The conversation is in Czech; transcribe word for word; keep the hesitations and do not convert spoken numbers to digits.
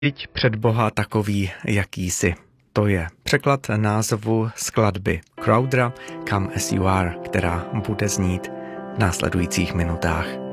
Jď před Boha takový, jaký jsi. To je překlad názvu skladby Crowdera Come As You Are, která bude znít v následujících minutách.